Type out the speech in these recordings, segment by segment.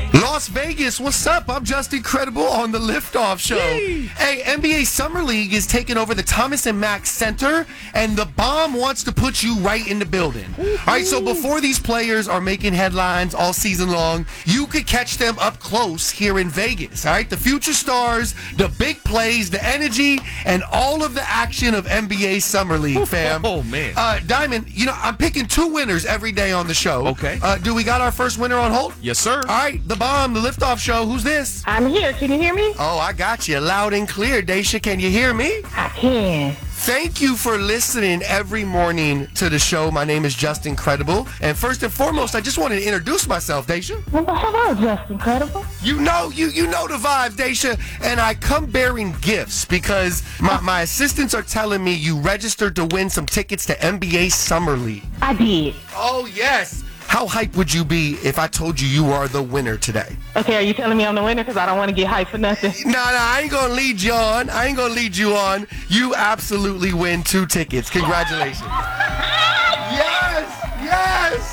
Las Vegas, what's up? I'm Just Incredible on the Liftoff Show. Yay. Hey, NBA Summer League is taking over the Thomas and Mack Center, and the Bomb wants to put you right in the building. All right, so before these players are making headlines all season long, you could catch them up close here in Vegas. All right, the future stars, the big plays, the energy, and all of the action of NBA Summer League, fam. Oh, man. Diamond, I'm picking 2 winners every day on the show. Okay. Do we got our first winner on hold? Yes, sir. All right, the Bomb, the Liftoff Show. Who's this? I'm here. Can you hear me? Oh, I got you loud and clear. Daisha, can you hear me? I can. Thank you for listening every morning to the show. My name is Just Incredible. And first and foremost, I just wanted to introduce myself, Daisha. Well, hello, Just Incredible. You know the vibes, Daisha. And I come bearing gifts because my assistants are telling me you registered to win some tickets to NBA Summer League. I did. Oh, yes. How hyped would you be if I told you are the winner today? Okay, are you telling me I'm the winner? Because I don't want to get hyped for nothing. No, I ain't going to lead you on. You absolutely win 2 tickets. Congratulations. Yes.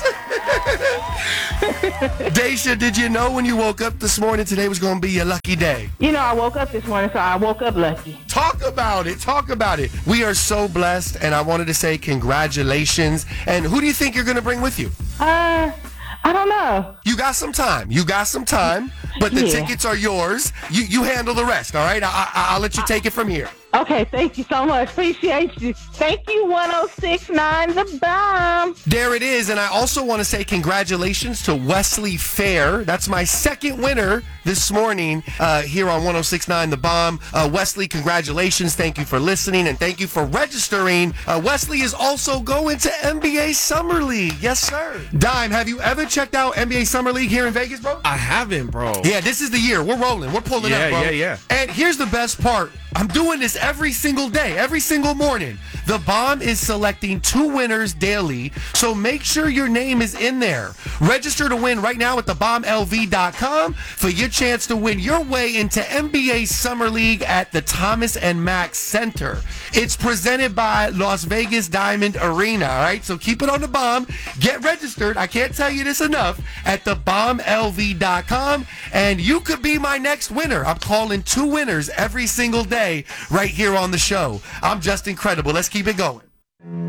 Daisha, did you know when you woke up this morning today was going to be your lucky day? I woke up this morning, so I woke up lucky. Talk about it. We are so blessed, and I wanted to say congratulations. And who do you think you're going to bring with you? I don't know. You got some time, but the tickets are yours. You handle the rest, all right? I'll let you take it from here. Okay, thank you so much. Appreciate you. Thank you, 1069 The Bomb. There it is, and I also want to say congratulations to Wesley Fair. That's my second winner this morning here on 1069 The Bomb. Wesley, congratulations. Thank you for listening, and thank you for registering. Wesley is also going to NBA Summer League. Yes, sir. Dime, have you ever checked out NBA Summer League here in Vegas, bro? I haven't, bro. Yeah, this is the year. We're rolling. We're pulling up, bro. Yeah. And here's the best part. I'm doing this every single day, every single morning. The Bomb is selecting 2 winners daily, so make sure your name is in there. Register to win right now at thebombLV.com for your chance to win your way into NBA Summer League at the Thomas and Mack Center. It's presented by Las Vegas Diamond Arena, all right? So keep it on the Bomb. Get registered. I can't tell you this enough at thebombLV.com, and you could be my next winner. I'm calling 2 winners every single day right here on the show. I'm Just Incredible. Let's keep it going.